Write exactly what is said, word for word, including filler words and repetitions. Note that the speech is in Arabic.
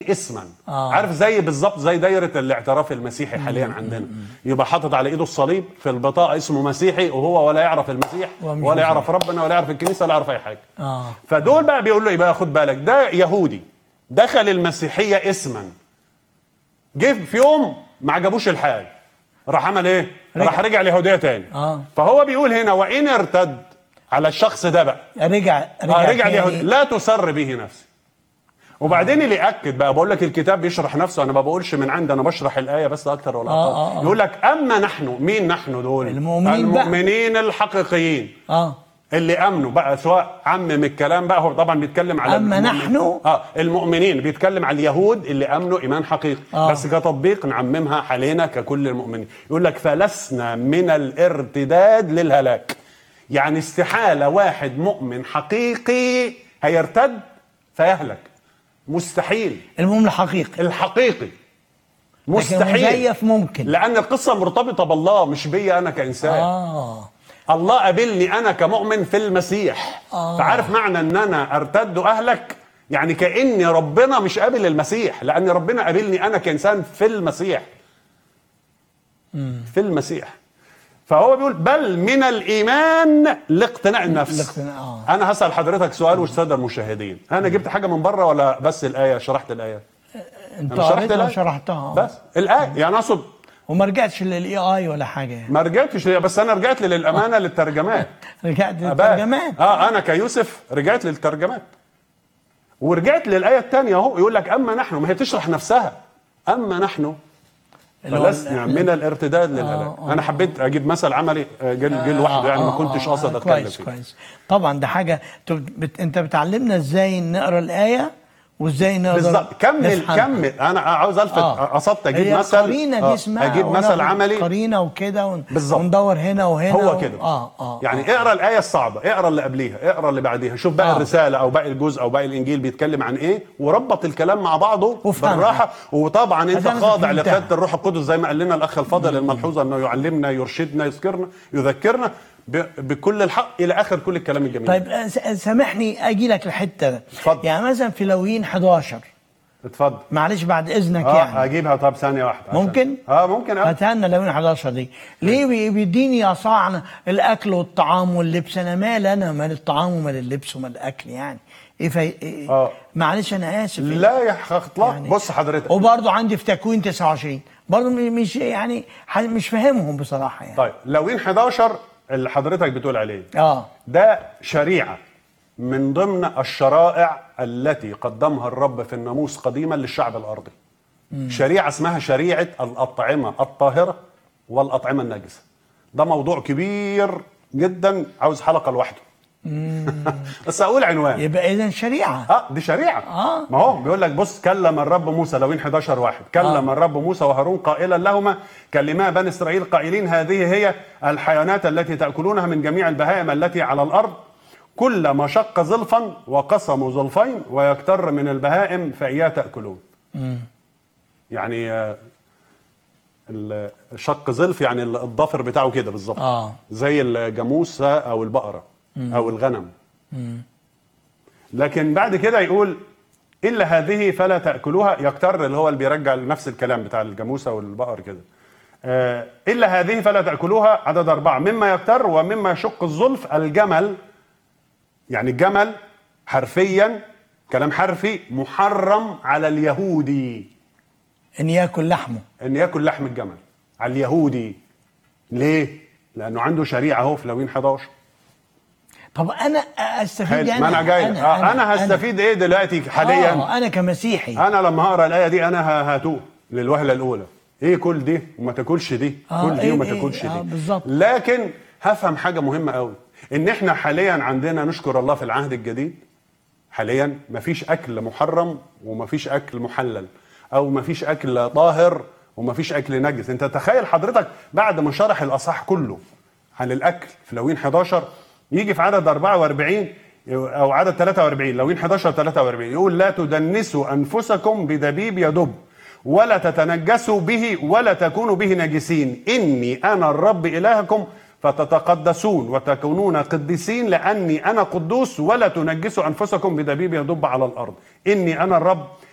اسما. آه. عارف زي بالظبط زي دايره الاعتراف المسيحي حاليا عندنا، يبقى حاطط على ايده الصليب في البطاقه اسمه مسيحي، وهو ولا يعرف المسيح ولا يعرف ربنا ولا يعرف الكنيسه ولا يعرف اي حاجه. آه. فدول بقى بيقول له يبقى خد بالك ده يهودي دخل المسيحيه اسما، جه في يوم ما عجبوش الحال راح عمل ايه؟ رجع. راح رجع اليهوديه تاني. آه. فهو بيقول هنا وان ارتد على الشخص ده بقى رجع رجع, رجع اليهوديه لا تسر به نفسي. وبعدين اللي ياكد بقى، بقول لك الكتاب بيشرح نفسه، انا ما بقولش من عندي، انا بشرح الايه بس اكتر ولا اقل. آه آه. يقول لك اما نحن، مين نحن دول؟ المؤمنين المؤمنين بقى. الحقيقيين اه اللي امنوا بقى، سواء عمم الكلام بقى، هو طبعا بيتكلم على اما نحن اه المؤمنين، بيتكلم على اليهود اللي امنوا ايمان حقيقي. آه. بس كتطبيق نعممها علينا ككل المؤمنين. يقول لك فلسنا من الارتداد للهلاك، يعني استحاله واحد مؤمن حقيقي هيرتد فيهلك، مستحيل. المؤمن الحقيقي الحقيقي مستحيل، المزيف ممكن، لان القصه مرتبطه بالله مش بيا انا كانسان. اه الله قابلني انا كمؤمن في المسيح. آه. فعارف معنى ان انا ارتد واهلك، يعني كأن ربنا مش قابل المسيح، لان ربنا قابلني انا كانسان في المسيح. مم. في المسيح. فهو بيقول بل من الايمان لاقتناع النفس. لاقتناع. آه. انا هسأل حضرتك سؤال والساده المشاهدين، انا جبت حاجه من بره ولا بس الايه؟ شرحت الايه؟ انت قريتها وشرحتها بس الايه، يعني اقصد وما رجعتش للاي اي ولا حاجه يعني. ما رجعتش، بس انا رجعت للامانه للترجمات. رجعت للترجمات. اه انا كيوسف رجعت للترجمات ورجعت للايه الثانيه اهو. يقول لك اما نحن، ما هي تشرح نفسها، اما نحن فلسنا من الارتداد للهلاك. آه آه انا حبيت اجيب مثل عملي جل جل لوحده، يعني ما كنتش قاصد اتكلم كويس فيه. كويس. طبعا ده حاجه انت بتعلمنا ازاي نقرا الايه وازاي نقدر بالظبط. كمل نفحنها. كمل. انا عاوز الفت آه. قصدت اجيب مثل قرينه دي اسمها، اجيب مثل عملي قرينه وكده ون... وندور هنا وهنا هو كده. اه اه يعني آه. اقرا الايه الصعبه، اقرا اللي قبليها، اقرا اللي بعديها، شوف بقى آه. الرساله او باقي الجزء او باقي الانجيل بيتكلم عن ايه، وربط الكلام مع بعضه بالراحه. وطبعا انت خاضع لقياده الروح القدس زي ما قال لنا الاخ الفاضل الملحوظه، انه يعلمنا يرشدنا يذكرنا يذكرنا بكل الحق الى اخر كل الكلام الجميل. طيب سامحني اجي لك الحته، يعني مثلا في لويين حداشر. اتفضل. معلش بعد اذنك. آه يعني اجيبها. طب ثانيه واحده. ممكن؟ اه ممكن. اه هاتها لنا لوين حداشر دي. ليه بيديني اصاعنا الاكل والطعام واللبس؟ انا مال انا مال الطعام ومال اللبس ومال الاكل يعني ايه في إيه؟ اه معلش انا اسف. لا يا اطلاق يعني. بص حضرتك، وبرضه عندي في تكوين تسعة وعشرين برضه مش يعني مش فاهمهم بصراحه يعني. طيب لوين حداشر اللي حضرتك بتقول عليه اه ده شريعه من ضمن الشرائع التي قدمها الرب في الناموس قديما للشعب الارضي. مم. شريعه اسمها شريعه الاطعمه الطاهره والاطعمه النجسه. ده موضوع كبير جدا عاوز حلقه لوحده. بس اقول عنوان. يبقى اذا شريعه. اه دي شريعه. اه ما هو بيقول لك بص، كلم الرب موسى لوين حداشر واحد، كلم آه. الرب موسى وهارون قائلا لهما كلما بني اسرائيل قائلين هذه هي الحيوانات التي تاكلونها من جميع البهائم التي على الارض، كل ما شق زلفا وقسموا زلفين ويكتر من البهائم فإياه تأكلون. مم. يعني آه الشق زلف يعني الضفر بتاعه كده بالظبط. آه. زي الجاموسة أو البقرة. مم. أو الغنم. مم. لكن بعد كده يقول إلا هذه فلا تأكلوها، يكتر اللي هو اللي بيرجع لنفس الكلام بتاع الجاموسة والبقر كده. آه إلا هذه فلا تأكلوها، عدد أربعة، مما يكتر ومما يشق الزلف الجمل. يعني الجمل حرفيا كلام حرفي محرم على اليهودي ان ياكل لحمه، ان ياكل لحم الجمل على اليهودي. ليه؟ لانه عنده شريعه اهو في لوين حداشر. طب انا استفيد يعني ما انا جاي أنا, آه أنا, أنا هستفيد أنا ايه دلوقتي حاليا؟ آه انا كمسيحي انا لما هقرا الايه دي انا هاتوه للوهله الاولى، ايه كل دي وما تاكلش دي، آه كل دي إيه وما إيه تاكلش آه دي. بالظبط. لكن هفهم حاجه مهمه قوي، ان احنا حاليا عندنا نشكر الله في العهد الجديد حاليا مفيش اكل محرم ومفيش اكل محلل، او مفيش اكل طاهر ومفيش اكل نجس. انت تخيل حضرتك بعد ما شرح الاصحاح كله عن الاكل في لوين حداشر، يجي في عدد أربعة وأربعين او عدد ثلاثة وأربعين، لوين حداشر ثلاثة وأربعين، يقول لا تدنسوا انفسكم بدبيب يدب ولا تتنجسوا به ولا تكونوا به نجسين، اني انا الرب الهكم فتتقدسون وتكونون قديسين لاني انا قدوس، ولا تنجسوا انفسكم بدبيب يدب على الارض، اني انا الرب